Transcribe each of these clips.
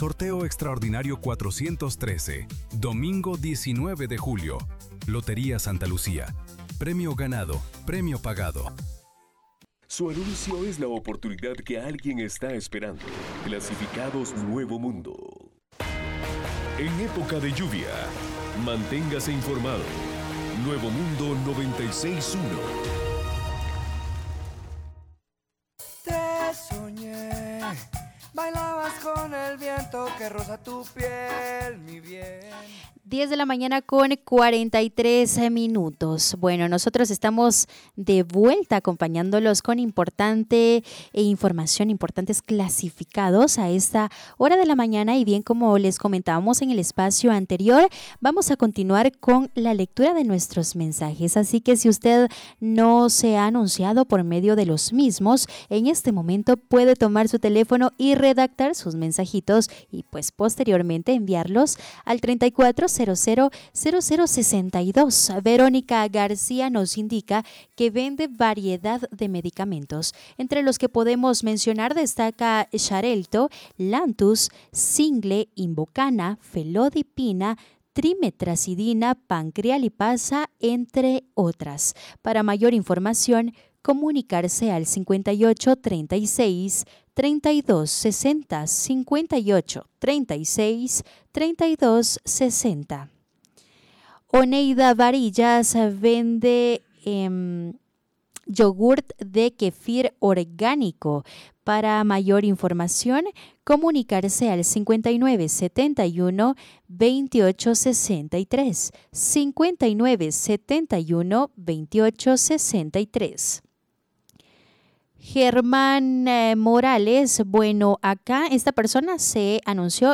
Sorteo Extraordinario 413, domingo 19 de julio. Lotería Santa Lucía. Premio ganado, premio pagado. Su anuncio es la oportunidad que alguien está esperando. Clasificados Nuevo Mundo. En época de lluvia, manténgase informado. Nuevo Mundo 96.1. Te soñé, bailabas con el viento que roza tu piel, mi bien. 10 de la mañana con 43 minutos. Bueno, nosotros estamos de vuelta acompañándolos con importante información, importantes clasificados a esta hora de la mañana. Y bien, como les comentábamos en el espacio anterior, vamos a continuar con la lectura de nuestros mensajes. Así que si usted no se ha anunciado por medio de los mismos, en este momento puede tomar su teléfono y redactar sus mensajitos y pues posteriormente enviarlos al 34000062. Verónica García nos indica que vende variedad de medicamentos. Entre los que podemos mencionar destaca Xarelto, Lantus, Single, Invocana, Felodipina, Trimetracidina, Pancrealipasa, entre otras. Para mayor información, comunicarse al 58 36 32 60, 58 36 32 60. Oneida Varillas vende yogurt de kefir orgánico. Para mayor información, comunicarse al 59 71 28 63, 59 71 28 63. Germán Morales, bueno, acá esta persona se anunció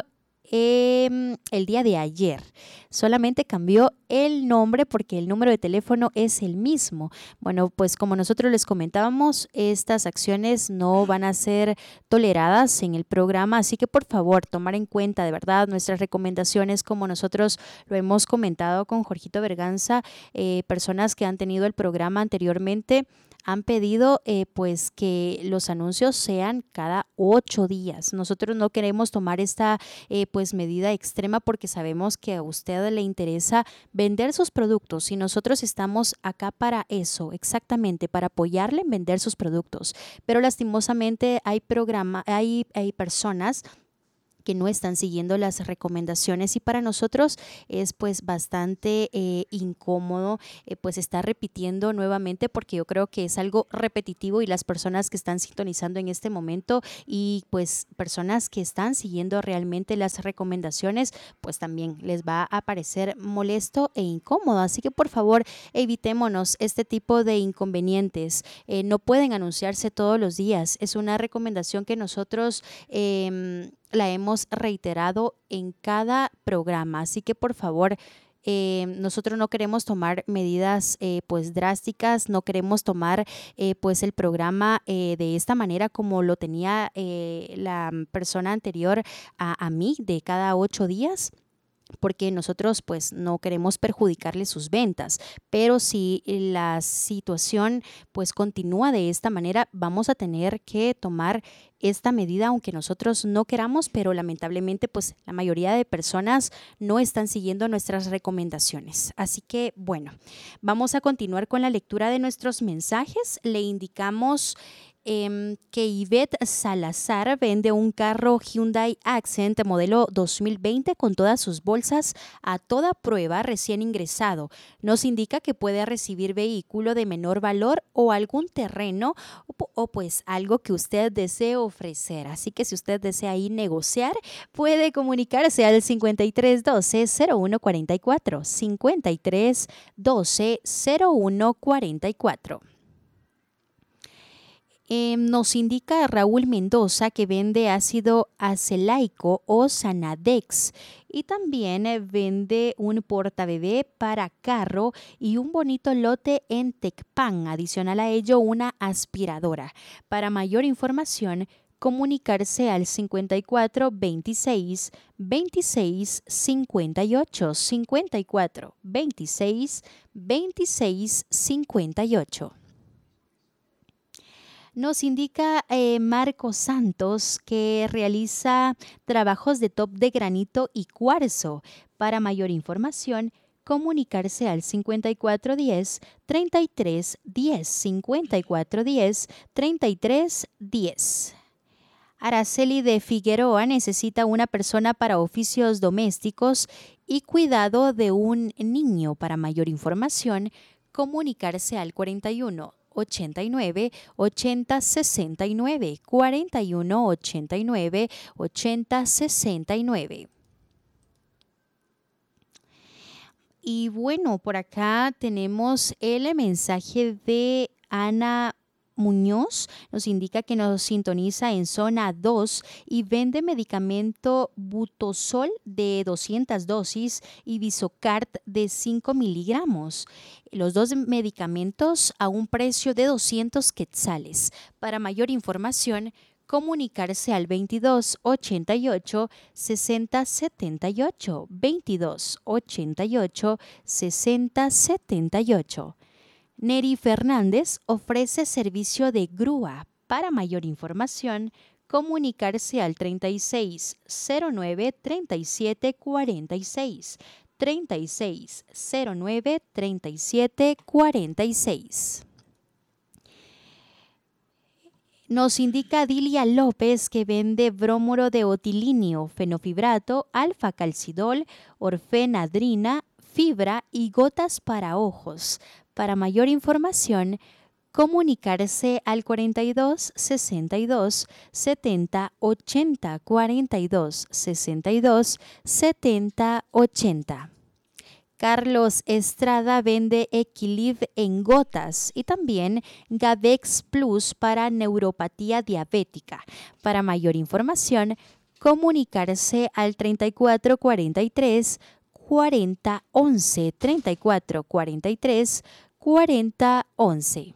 el día de ayer. Solamente cambió el nombre porque el número de teléfono es el mismo. Bueno, pues como nosotros les comentábamos, estas acciones no van a ser toleradas en el programa, así que por favor tomar en cuenta de verdad nuestras recomendaciones como nosotros lo hemos comentado con Jorgito Berganza. Personas que han tenido el programa anteriormente han pedido pues que los anuncios sean cada 8 días. Nosotros no queremos tomar esta pues medida extrema porque sabemos que a usted le interesa vender sus productos y nosotros estamos acá para eso, exactamente, para apoyarle en vender sus productos. Pero lastimosamente hay personas que no están siguiendo las recomendaciones y para nosotros es pues bastante incómodo pues estar repitiendo nuevamente porque yo creo que es algo repetitivo y las personas que están sintonizando en este momento y pues personas que están siguiendo realmente las recomendaciones pues también les va a parecer molesto e incómodo, así que por favor evitémonos este tipo de inconvenientes. No pueden anunciarse todos los días, es una recomendación que nosotros la hemos reiterado en cada programa, así que por favor nosotros no queremos tomar medidas pues drásticas, no queremos tomar pues el programa de esta manera como lo tenía la persona anterior a mí de cada 8 días. Porque nosotros pues no queremos perjudicarle sus ventas, pero si la situación pues continúa de esta manera, vamos a tener que tomar esta medida aunque nosotros no queramos, pero lamentablemente pues la mayoría de personas no están siguiendo nuestras recomendaciones. Así que bueno, vamos a continuar con la lectura de nuestros mensajes. Le indicamos que Ivette Salazar vende un carro Hyundai Accent modelo 2020 con todas sus bolsas a toda prueba recién ingresado. Nos indica que puede recibir vehículo de menor valor o algún terreno o pues algo que usted desee ofrecer. Así que si usted desea ahí negociar, puede comunicarse al 53 12 01 44, 53 12 01 44. Nos indica Raúl Mendoza que vende ácido acelaico o Sanadex y también vende un portabebé para carro y un bonito lote en Tecpan. Adicional a ello, una aspiradora. Para mayor información, comunicarse al 54 26 26 58, 54 26 26 58. Nos indica Marco Santos que realiza trabajos de top de granito y cuarzo. Para mayor información, comunicarse al 5410 3310 5410 3310. Araceli de Figueroa necesita una persona para oficios domésticos y cuidado de un niño. Para mayor información, comunicarse al 41 89 80 69 41 89 80 69. Y bueno, por acá tenemos el mensaje de Ana Muñoz. Nos indica que nos sintoniza en zona 2 y vende medicamento Butosol de 200 dosis y Visocart de 5 miligramos. Los dos medicamentos a un precio de 200 quetzales. Para mayor información, comunicarse al 22 88 60 78 22 88 60 78. Neri Fernández ofrece servicio de grúa. Para mayor información, comunicarse al 36 09 37 46 36 09 37 46. Nos indica Dilia López que vende bromuro de otilinio, fenofibrato, alfa-calcidol, orfenadrina, fibra y gotas para ojos. Para mayor información, comunicarse al 42 62 70 80 42 62 70 80. Carlos Estrada vende Equiliv en gotas y también Gavex Plus para neuropatía diabética. Para mayor información, comunicarse al 34 43 40 11 34 43 40 11.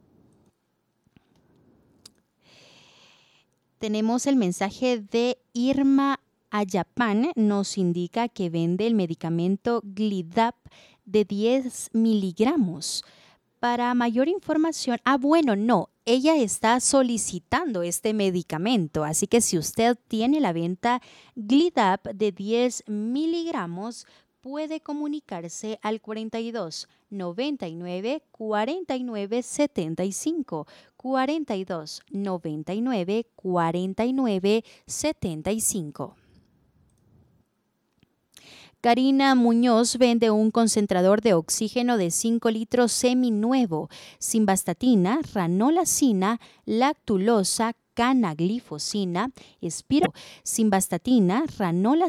Tenemos el mensaje de Irma Ayapán. Nos indica que vende el medicamento Glidap de 10 miligramos. Para mayor información, ella está solicitando este medicamento, así que si usted tiene la venta Glidap de 10 miligramos, puede comunicarse al 42 99 49 75 42 99 49 75. Karina Muñoz vende un concentrador de oxígeno de 5 litros seminuevo, simvastatina, ranolacina, lactulosa, canaglifosina, simvastatina, ranolacina,